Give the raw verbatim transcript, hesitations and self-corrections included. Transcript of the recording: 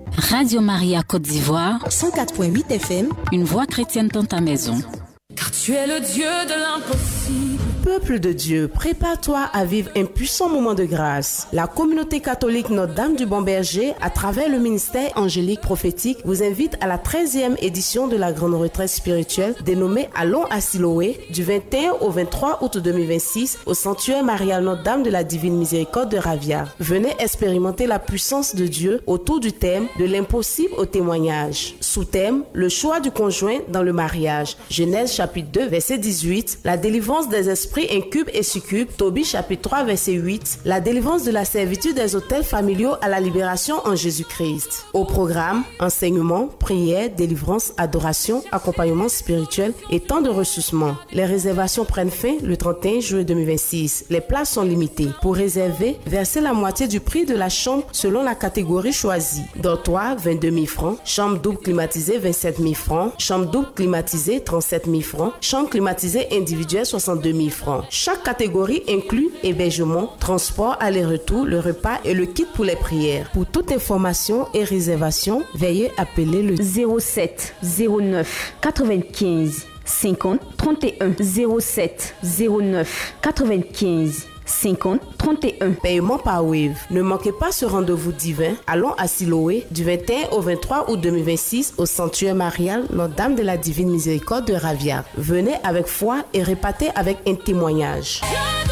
Radio Maria Côte d'Ivoire, cent quatre virgule huit F M, une voix chrétienne dans ta maison. Car tu es le Dieu de l'impossible. Peuple de Dieu, prépare-toi à vivre un puissant moment de grâce. La communauté catholique Notre-Dame du Bon Berger, à travers le ministère angélique prophétique, vous invite à la treizième édition de la grande retraite spirituelle dénommée Allons à Siloé du vingt et un au vingt-trois août deux mille vingt-six au sanctuaire marial Notre-Dame de la Divine Miséricorde de Ravia. Venez expérimenter la puissance de Dieu autour du thème de l'impossible au témoignage. Sous-thème, le choix du conjoint dans le mariage. Genèse chapitre deux verset dix-huit, la délivrance des esprits incubes et succubes. Tobie chapitre trois verset huit, la délivrance de la servitude des hôtels familiaux à la libération en Jésus-Christ. Au programme, enseignement, prière, délivrance, adoration, accompagnement spirituel et temps de ressourcement. Les réservations prennent fin le trente et un juillet deux mille vingt-six. Les places sont limitées. Pour réserver, versez la moitié du prix de la chambre selon la catégorie choisie. Dortoir, vingt-deux mille francs. Chambre double climatisée, vingt-sept mille francs. Chambre double climatisée, trente-sept mille francs. Chambre climatisée individuelle, soixante-deux mille francs. Chaque catégorie inclut hébergement, transport, aller-retour, le repas et le kit pour les prières. Pour toute information et réservation, veuillez appeler le zéro sept zéro neuf quatre-vingt-quinze cinquante trente et un zéro sept zéro neuf quatre-vingt-quinze cinquante trente et un. Paiement par Wave. Ne manquez pas ce rendez-vous divin. Allons à Siloé du vingt et un au vingt-trois août deux mille vingt-six au sanctuaire marial Notre-Dame de la Divine Miséricorde de Ravia. Venez avec foi et repartez avec un témoignage.